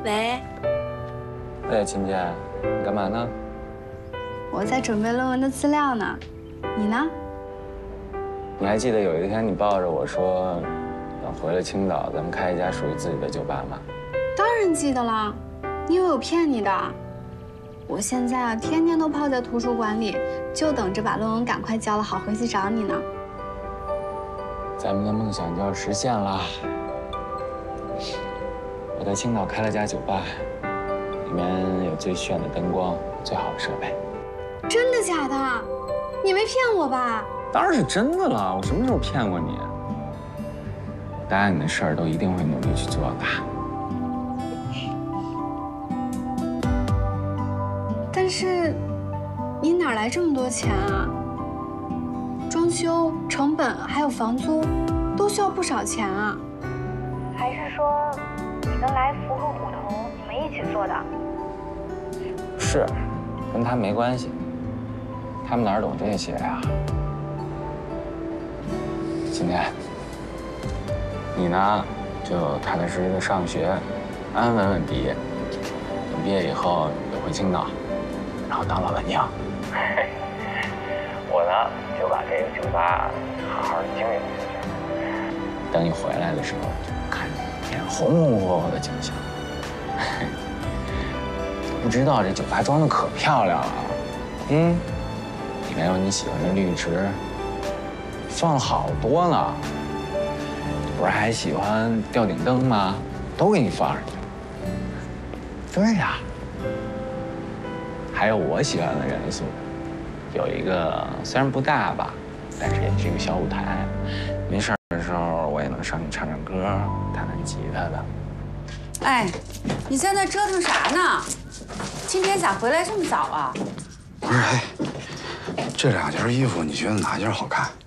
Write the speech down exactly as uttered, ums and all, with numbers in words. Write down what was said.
喂。 喂，琴姐，你干嘛呢？ 我在准备论文的资料呢。你呢？ 你还记得有一天你抱着我说，等回了青岛，咱们开一家属于自己的酒吧吗？ 当然记得了。你以为我骗你的？我现在啊，天天都泡在图书馆里，就等着把论文赶快交了，好回去找你呢。 咱们的梦想就要实现了。我在青岛开了家酒吧，里面有最炫的灯光，最好的设备。 真的假的？你没骗我吧？ 当然是真的了，我什么时候骗过你？我答应你的事儿都一定会努力去做的。 但是，你哪来这么多钱啊？装修成本还有房租，都需要不少钱啊。 还是说，你跟来福和虎头你们一起做的？ 是，跟他没关系，他们哪懂这些呀？今天，你呢，就踏踏实实的上学，安安稳稳毕业。等毕业以后，就回青岛，然后当老板娘。我呢，就把这个酒吧好好的经营下去。等你回来的时候，看见一片红红火火的景象。不知道这酒吧装的可漂亮了，嗯，里面有你喜欢的绿植，放了好多呢。不是还喜欢吊顶灯吗？都给你放上去。对呀，还有我喜欢的元素，有一个虽然不大吧，但是也是一个小舞台。没事的时候，我也能上去唱唱歌，弹弹吉他的。 哎，你在那折腾啥呢？今天咋回来这么早啊？ 不是，哎，这两件衣服你觉得哪件好看？